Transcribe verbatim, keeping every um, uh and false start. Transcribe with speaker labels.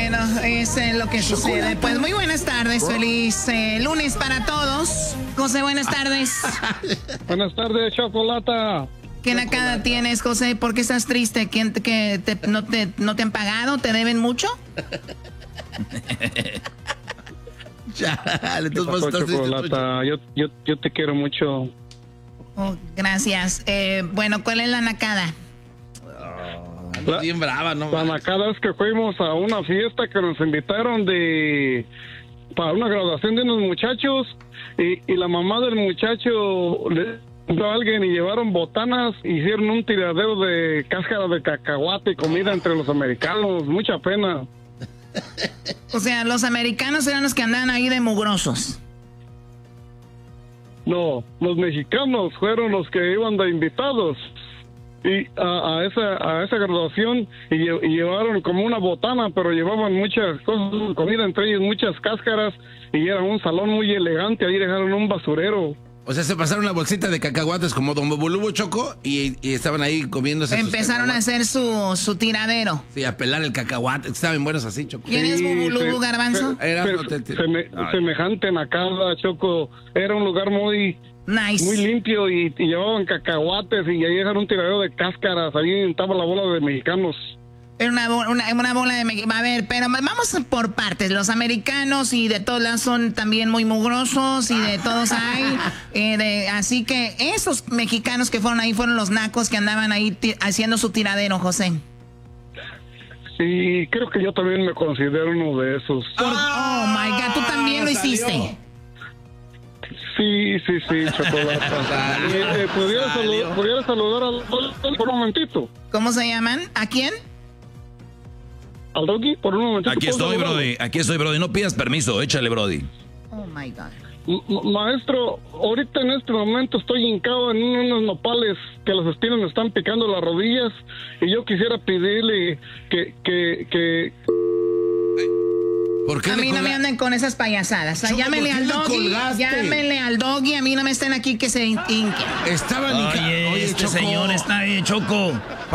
Speaker 1: bueno, es eh, lo que sucede. Pues muy buenas tardes, feliz eh, lunes para todos. José, buenas tardes.
Speaker 2: Buenas tardes, Chocolata.
Speaker 1: ¿Qué nacada tienes, José? ¿Por qué estás triste? ¿Quién te, que te, no, te, ¿No te han pagado? ¿Te deben mucho?
Speaker 2: Chale, ¿Qué pasó, Chocolata? Yo, yo, yo te quiero mucho.
Speaker 1: Oh, gracias. Eh, bueno, ¿cuál es la nacada?
Speaker 2: La, bien brava, ¿no? La nacada es que fuimos a una fiesta que nos invitaron de para una graduación de unos muchachos y, y la mamá del muchacho le a alguien y llevaron botanas, hicieron un tiradero de cáscara de cacahuate y comida entre los americanos, mucha pena.
Speaker 1: O sea, los americanos eran los que andaban ahí de mugrosos.
Speaker 2: No, los mexicanos fueron los que iban de invitados y a, a esa a esa graduación y, y llevaron como una botana, pero llevaban muchas cosas, comida entre ellos, muchas cáscaras y era un salón muy elegante, ahí dejaron un basurero.
Speaker 3: O sea, se pasaron una bolsita de cacahuates como Don Bubulubo, Choco, y, y estaban ahí comiéndose.
Speaker 1: Empezaron a hacer su, su tiradero.
Speaker 3: Sí, a pelar el cacahuate, estaban buenos así, Choco.
Speaker 1: ¿Quién sí, es Bubulubo, Garbanzo?
Speaker 2: Se, Era, se, no te, te, seme, semejante nacada, Choco. Era un lugar muy...
Speaker 1: Nice.
Speaker 2: Muy limpio y, y llevaban cacahuates y ahí dejaron un tiradero de cáscaras. Ahí estaba la bola de mexicanos.
Speaker 1: Era una, una, una bola de mexicanos. A ver, pero vamos por partes. Los americanos y de todos lados son también muy mugrosos y de todos hay. Eh, de, así que esos mexicanos que fueron ahí fueron los nacos que andaban ahí haciendo su tiradero, José.
Speaker 2: Sí, creo que yo también me considero uno de esos.
Speaker 1: Por, oh, my God, ¿tú también lo
Speaker 2: salió.
Speaker 1: hiciste?
Speaker 2: Sí, sí, sí, Chocolata. eh, eh, ¿pudiera, saludar, ¿Pudiera saludar al Doggy por un momentito?
Speaker 1: ¿Cómo se llaman? ¿A quién?
Speaker 2: Al Doggy, por un momentito.
Speaker 4: Aquí estoy, Brody. Aquí estoy, Brody. No pidas permiso. Échale, Brody.
Speaker 1: Oh, my God.
Speaker 2: Ma maestro, ahorita en este momento estoy hincado en unos nopales que los espinos me están picando las rodillas y yo quisiera pedirle que... que, que...
Speaker 1: ¿Por qué a mí no me anden con esas payasadas. Choco, llámenle al Doggy, llámenle al Doggy, a mí no me estén aquí que se hinquen.
Speaker 3: Estaba
Speaker 4: Oye, Oye, este Choco. señor está ahí, Choco.